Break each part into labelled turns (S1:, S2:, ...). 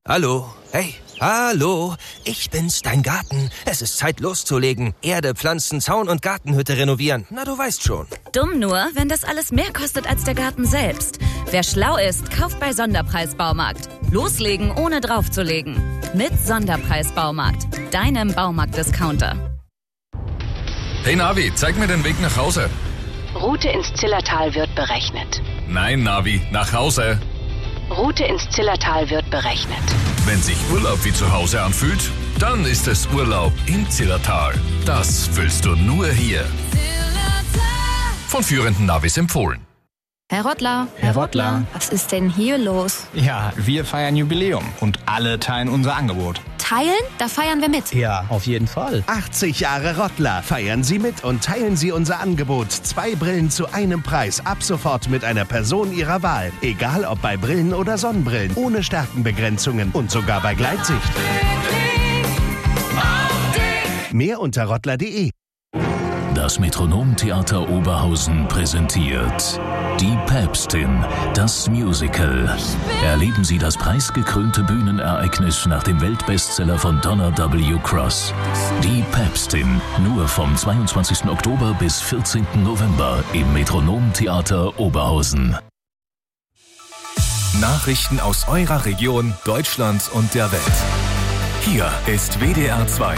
S1: Hallo? Hey, hallo? Ich bin's, dein Garten. Es ist Zeit loszulegen. Erde, Pflanzen, Zaun und Gartenhütte renovieren. Na, du weißt schon.
S2: Dumm nur, wenn das alles mehr kostet als der Garten selbst. Wer schlau ist, kauft bei Sonderpreis-Baumarkt. Loslegen, ohne draufzulegen. Mit Sonderpreis-Baumarkt. Deinem Baumarkt-Discounter.
S3: Hey Navi, zeig mir den Weg nach Hause.
S4: Route ins Zillertal wird berechnet.
S3: Nein, Navi, nach Hause.
S4: Route ins Zillertal wird berechnet.
S3: Wenn sich Urlaub wie zu Hause anfühlt, dann ist es Urlaub im Zillertal. Das fühlst du nur hier. Von führenden Navis empfohlen.
S5: Herr Rottler.
S6: Herr Rottler.
S5: Was ist denn hier los?
S6: Ja, wir feiern Jubiläum und alle teilen unser Angebot.
S5: Teilen? Da feiern wir mit.
S6: Ja, auf jeden Fall.
S7: 80 Jahre Rottler. Feiern Sie mit und teilen Sie unser Angebot. 2 Brillen zu einem Preis. Ab sofort mit einer Person Ihrer Wahl. Egal ob bei Brillen oder Sonnenbrillen. Ohne Stärkenbegrenzungen und sogar bei Gleitsicht. Mehr unter rottler.de.
S8: Das Metronom-Theater Oberhausen präsentiert Die Päpstin, das Musical. Erleben Sie das preisgekrönte Bühnenereignis nach dem Weltbestseller von Donna W. Cross. Die Päpstin, nur vom 22. Oktober bis 14. November im Metronom-Theater Oberhausen.
S9: Nachrichten aus eurer Region, Deutschland und der Welt. Hier ist WDR 2.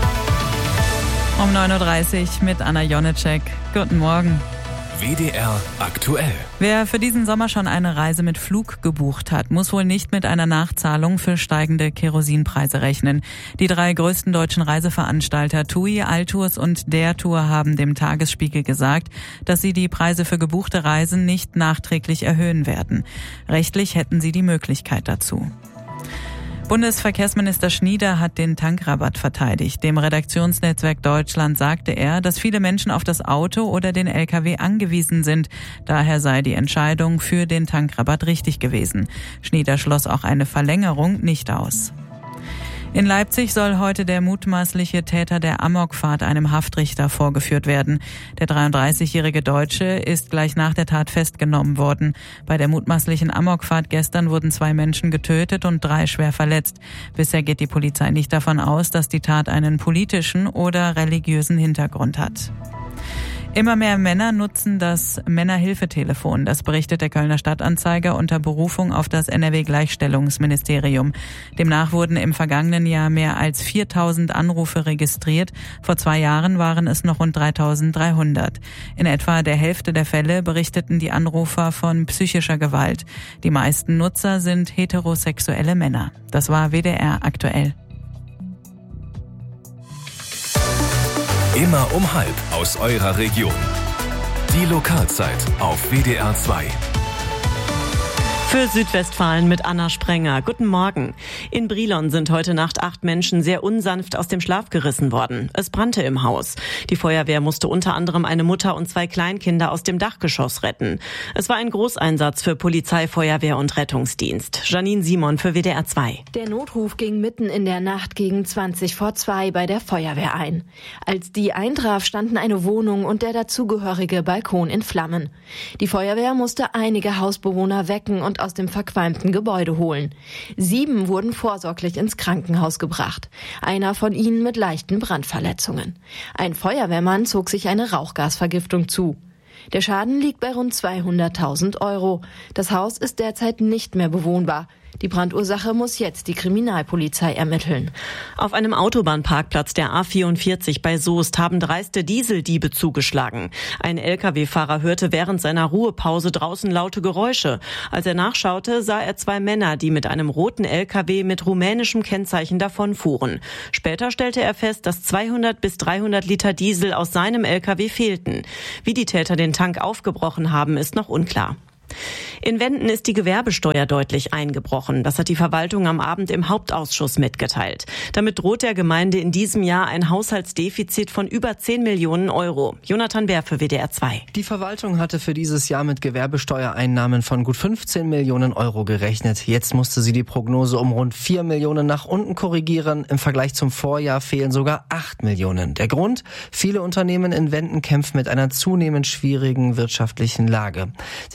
S10: Um 9.30 Uhr mit Anna Jonitschek. Guten Morgen.
S9: WDR aktuell.
S10: Wer für diesen Sommer schon eine Reise mit Flug gebucht hat, muss wohl nicht mit einer Nachzahlung für steigende Kerosinpreise rechnen. Die 3 größten deutschen Reiseveranstalter TUI, Altours und Der Tour haben dem Tagesspiegel gesagt, dass sie die Preise für gebuchte Reisen nicht nachträglich erhöhen werden. Rechtlich hätten sie die Möglichkeit dazu. Bundesverkehrsminister Schnieder hat den Tankrabatt verteidigt. Dem Redaktionsnetzwerk Deutschland sagte er, dass viele Menschen auf das Auto oder den LKW angewiesen sind. Daher sei die Entscheidung für den Tankrabatt richtig gewesen. Schnieder schloss auch eine Verlängerung nicht aus. In Leipzig soll heute der mutmaßliche Täter der Amokfahrt einem Haftrichter vorgeführt werden. Der 33-jährige Deutsche ist gleich nach der Tat festgenommen worden. Bei der mutmaßlichen Amokfahrt gestern wurden 2 Menschen getötet und 3 schwer verletzt. Bisher geht die Polizei nicht davon aus, dass die Tat einen politischen oder religiösen Hintergrund hat. Immer mehr Männer nutzen das Männerhilfetelefon. Das berichtet der Kölner Stadtanzeiger unter Berufung auf das NRW-Gleichstellungsministerium. Demnach wurden im vergangenen Jahr mehr als 4.000 Anrufe registriert. Vor 2 Jahren waren es noch rund 3.300. In etwa der Hälfte der Fälle berichteten die Anrufer von psychischer Gewalt. Die meisten Nutzer sind heterosexuelle Männer. Das war WDR aktuell.
S9: Immer um 12:30 aus eurer Region. Die Lokalzeit auf WDR 2.
S11: Für Südwestfalen mit Anna Sprenger. Guten Morgen. In Brilon sind heute Nacht 8 Menschen sehr unsanft aus dem Schlaf gerissen worden. Es brannte im Haus. Die Feuerwehr musste unter anderem eine Mutter und 2 Kleinkinder aus dem Dachgeschoss retten. Es war ein Großeinsatz für Polizei, Feuerwehr und Rettungsdienst. Janine Simon für WDR 2.
S12: Der Notruf ging mitten in der Nacht gegen 2:20 bei der Feuerwehr ein. Als die eintraf, standen eine Wohnung und der dazugehörige Balkon in Flammen. Die Feuerwehr musste einige Hausbewohner wecken und aus dem verqualmten Gebäude holen. 7 wurden vorsorglich ins Krankenhaus gebracht. Einer von ihnen mit leichten Brandverletzungen. Ein Feuerwehrmann zog sich eine Rauchgasvergiftung zu. Der Schaden liegt bei rund 200.000 €. Das Haus ist derzeit nicht mehr bewohnbar. Die Brandursache muss jetzt die Kriminalpolizei ermitteln.
S11: Auf einem Autobahnparkplatz der A44 bei Soest haben dreiste Dieseldiebe zugeschlagen. Ein Lkw-Fahrer hörte während seiner Ruhepause draußen laute Geräusche. Als er nachschaute, sah er 2 Männer, die mit einem roten Lkw mit rumänischem Kennzeichen davonfuhren. Später stellte er fest, dass 200 bis 300 Liter Diesel aus seinem Lkw fehlten. Wie die Täter den Tank aufgebrochen haben, ist noch unklar. In Wenden ist die Gewerbesteuer deutlich eingebrochen. Das hat die Verwaltung am Abend im Hauptausschuss mitgeteilt. Damit droht der Gemeinde in diesem Jahr ein Haushaltsdefizit von über 10 Millionen €. Jonathan Bär für WDR 2.
S13: Die Verwaltung hatte für dieses Jahr mit Gewerbesteuereinnahmen von gut 15 Millionen € gerechnet. Jetzt musste sie die Prognose um rund 4 Millionen nach unten korrigieren. Im Vergleich zum Vorjahr fehlen sogar 8 Millionen. Der Grund? Viele Unternehmen in Wenden kämpfen mit einer zunehmend schwierigen wirtschaftlichen Lage. Die Gemeinde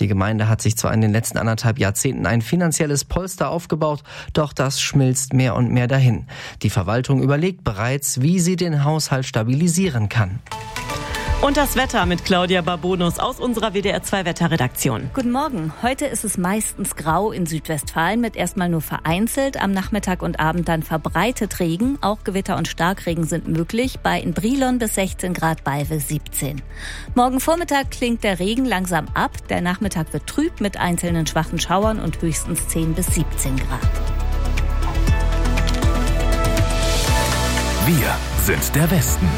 S13: Gemeinde hat sich zwar in den letzten 1,5 Jahrzehnten ein finanzielles Polster aufgebaut, doch das schmilzt mehr und mehr dahin. Die Verwaltung überlegt bereits, wie sie den Haushalt stabilisieren kann.
S11: Und das Wetter mit Claudia Barbonus aus unserer WDR2-Wetterredaktion.
S2: Guten Morgen. Heute ist es meistens grau in Südwestfalen mit erstmal nur vereinzelt. Am Nachmittag und Abend dann verbreitet Regen. Auch Gewitter und Starkregen sind möglich. Bei in Brilon bis 16 Grad, Balve 17. Morgen Vormittag klingt der Regen langsam ab. Der Nachmittag wird trüb mit einzelnen schwachen Schauern und höchstens 10 bis 17 Grad.
S9: Wir sind der Westen.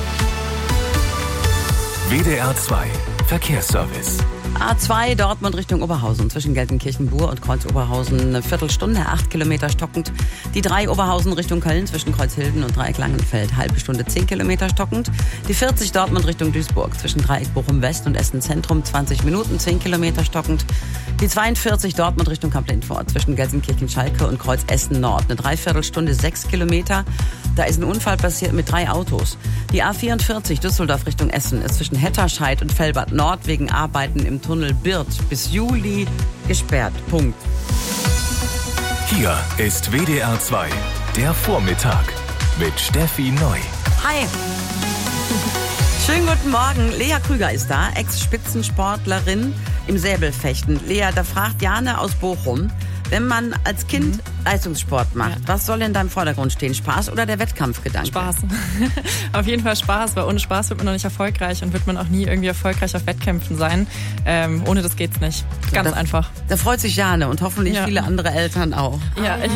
S9: WDR 2 Verkehrsservice.
S14: A2 Dortmund Richtung Oberhausen zwischen Gelsenkirchen-Bur und Kreuz-Oberhausen eine Viertelstunde, 8 Kilometer stockend. Die 3 Oberhausen Richtung Köln zwischen Kreuzhilden und Dreieck Langenfeld, halbe Stunde, 10 Kilometer stockend. Die 40 Dortmund Richtung Duisburg zwischen Dreieck Bochum-West und Essen-Zentrum, 20 Minuten, 10 Kilometer stockend. Die 42 Dortmund Richtung Kamp-Lindfort zwischen Gelsenkirchen-Schalke und Kreuz Essen-Nord, eine Dreiviertelstunde, 6 Kilometer. Da ist ein Unfall passiert mit 3 Autos. Die A44 Düsseldorf Richtung Essen ist zwischen Hetterscheid und Velbert Nord wegen Arbeiten im Tunnel Birth bis Juli gesperrt. Punkt.
S9: Hier ist WDR 2, der Vormittag mit Steffi Neu.
S14: Hi. Schönen guten Morgen. Lea Krüger ist da, Ex-Spitzensportlerin im Säbelfechten. Lea, da fragt Jane aus Bochum, wenn man als Kind Leistungssport macht, was soll in deinem Vordergrund stehen? Spaß oder der Wettkampfgedanke?
S15: Spaß. Auf jeden Fall Spaß, weil ohne Spaß wird man noch nicht erfolgreich und wird man auch nie irgendwie erfolgreich auf Wettkämpfen sein. Ohne das geht's nicht. Ganz einfach.
S14: Da freut sich Jane und hoffentlich viele andere Eltern auch.
S15: Ja,